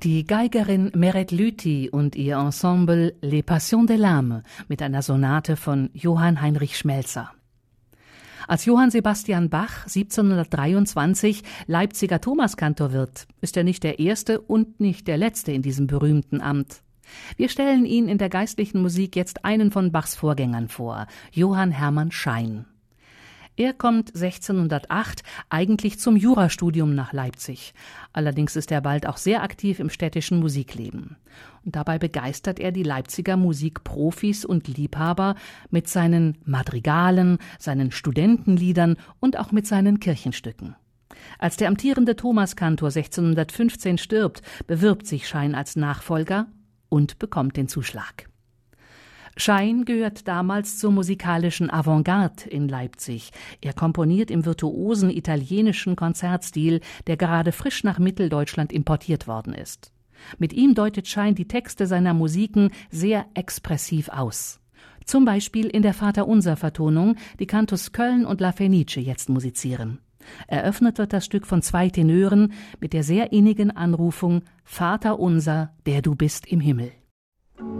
Die Geigerin Meret Lüthi und ihr Ensemble Les Passions de l'Âme mit einer Sonate von Johann Heinrich Schmelzer. Als Johann Sebastian Bach 1723 Leipziger Thomaskantor wird, ist er nicht der erste und nicht der letzte in diesem berühmten Amt. Wir stellen ihn in der geistlichen Musik jetzt einen von Bachs Vorgängern vor, Johann Hermann Schein. Er kommt 1608 eigentlich zum Jurastudium nach Leipzig. Allerdings ist er bald auch sehr aktiv im städtischen Musikleben. Und dabei begeistert er die Leipziger Musikprofis und Liebhaber mit seinen Madrigalen, seinen Studentenliedern und auch mit seinen Kirchenstücken. Als der amtierende Thomaskantor 1615 stirbt, bewirbt sich Schein als Nachfolger und bekommt den Zuschlag. Schein gehört damals zur musikalischen Avantgarde in Leipzig. Er komponiert im virtuosen italienischen Konzertstil, der gerade frisch nach Mitteldeutschland importiert worden ist. Mit ihm deutet Schein die Texte seiner Musiken sehr expressiv aus. Zum Beispiel in der Vaterunser-Vertonung, die Cantus Köln und La Fenice jetzt musizieren. Eröffnet wird das Stück von 2 Tenören mit der sehr innigen Anrufung »Vater unser, der du bist im Himmel«.